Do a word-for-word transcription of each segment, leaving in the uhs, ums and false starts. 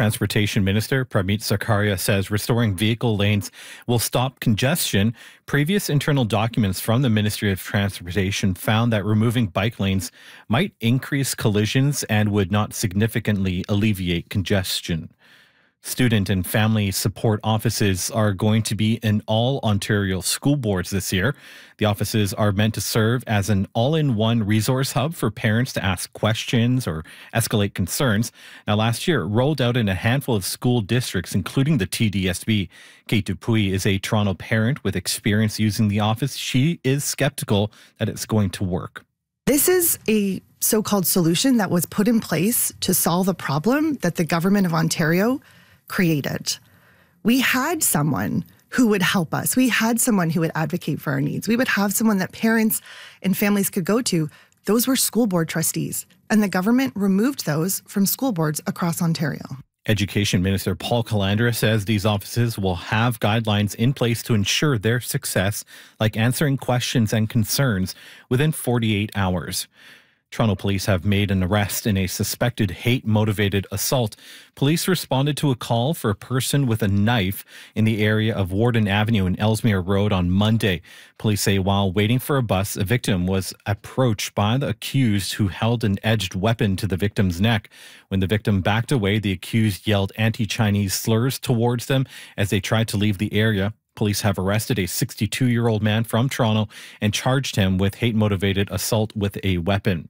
Transportation Minister Pramit Sarkaria says restoring vehicle lanes will stop congestion. Previous internal documents from the Ministry of Transportation found that removing bike lanes might increase collisions and would not significantly alleviate congestion. Student and family support offices are going to be in all Ontario school boards this year. The offices are meant to serve as an all-in-one resource hub for parents to ask questions or escalate concerns. Now, last year, it rolled out in a handful of school districts, including the T D S B. Kate Dupuy is a Toronto parent with experience using the office. She is skeptical that it's going to work. This is a so-called solution that was put in place to solve a problem that the government of Ontario created. We had someone who would help us. We had someone who would advocate for our needs. We would have someone that parents and families could go to. Those were school board trustees, and the government removed those from school boards across Ontario. Education Minister Paul Calandra says these offices will have guidelines in place to ensure their success, like answering questions and concerns within forty-eight hours. Toronto police have made an arrest in a suspected hate-motivated assault. Police responded to a call for a person with a knife in the area of Warden Avenue and Ellesmere Road on Monday. Police say while waiting for a bus, a victim was approached by the accused who held an edged weapon to the victim's neck. When the victim backed away, the accused yelled anti-Chinese slurs towards them as they tried to leave the area. Police have arrested a sixty-two-year-old man from Toronto and charged him with hate-motivated assault with a weapon.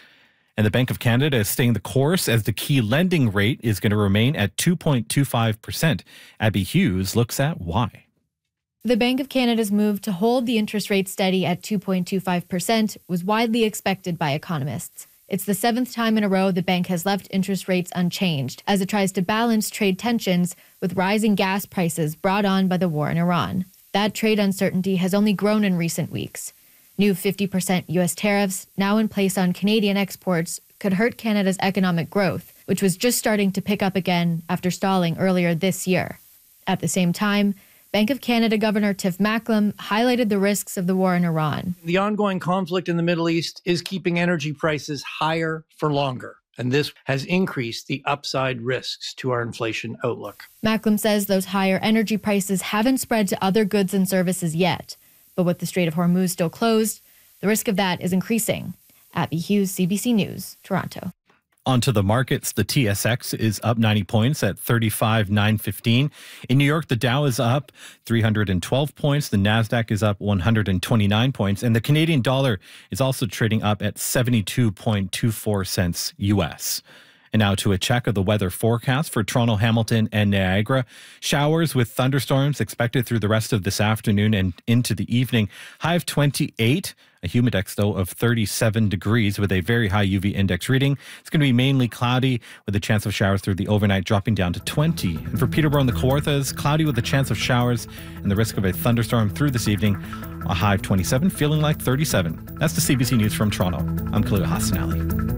And the Bank of Canada is staying the course as the key lending rate is going to remain at two point two five percent. Abby Hughes looks at why. The Bank of Canada's move to hold the interest rate steady at two point two five percent was widely expected by economists. It's the seventh time in a row the bank has left interest rates unchanged as it tries to balance trade tensions with rising gas prices brought on by the war in Iran. That trade uncertainty has only grown in recent weeks. New fifty percent U S tariffs, now in place on Canadian exports, could hurt Canada's economic growth, which was just starting to pick up again after stalling earlier this year. At the same time, Bank of Canada Governor Tiff Macklem highlighted the risks of the war in Iran. The ongoing conflict in the Middle East is keeping energy prices higher for longer, and this has increased the upside risks to our inflation outlook. Macklem says those higher energy prices haven't spread to other goods and services yet. But with the Strait of Hormuz still closed, the risk of that is increasing. Abby Hughes, C B C News, Toronto. On to the markets. The T S X is up ninety points at thirty-five nine fifteen. In New York, the Dow is up three hundred twelve points. The Nasdaq is up one hundred twenty-nine points. And the Canadian dollar is also trading up at seventy-two point two four cents U S. And now to a check of the weather forecast for Toronto, Hamilton, and Niagara. Showers with thunderstorms expected through the rest of this afternoon and into the evening. High of twenty-eight, a humidex, though, of thirty-seven degrees with a very high U V index reading. It's going to be mainly cloudy with a chance of showers through the overnight, dropping down to twenty. And for Peterborough and the Kawarthas, cloudy with a chance of showers and the risk of a thunderstorm through this evening. A high of twenty-seven, feeling like thirty-seven. That's the C B C News from Toronto. I'm Khalil Hassan Ali.